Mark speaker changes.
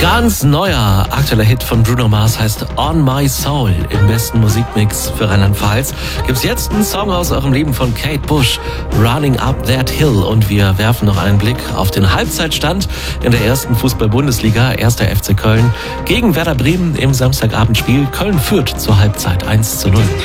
Speaker 1: Ganz neuer, aktueller Hit von Bruno Mars heißt On My Soul. Im besten Musikmix für Rheinland-Pfalz gibt's jetzt einen Song aus eurem Leben von Kate Bush, Running Up That Hill. Und wir werfen noch einen Blick auf den Halbzeitstand in der ersten Fußball-Bundesliga. 1. FC Köln gegen Werder Bremen im Samstagabendspiel. Köln führt zur Halbzeit 1:0.